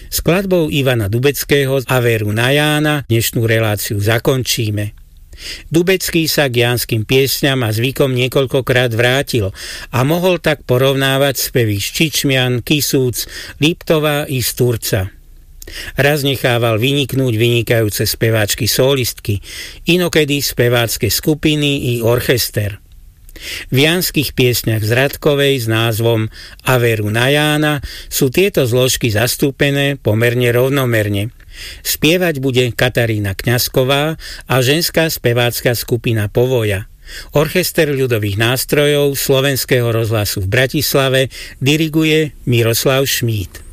Skladbou Ivana Dubeckého a Veru na Jána dnešnú reláciu zakončíme. Dubecký sa k jánskym piesňam a zvykom niekoľkokrát vrátil a mohol tak porovnávať spevy z Čičmian, Kisúc, Liptova i z Turca. Raz nechával vyniknúť vynikajúce speváčky solistky, inokedy spevácké skupiny i orchester. V jánskych piesňach z Radkovej s názvom A Veru na Jána sú tieto zložky zastúpené pomerne rovnomerne. Spievať bude Katarína Kňazková a ženská spevácka skupina Povoja. Orchester ľudových nástrojov Slovenského rozhlasu v Bratislave diriguje Miroslav Šmíd.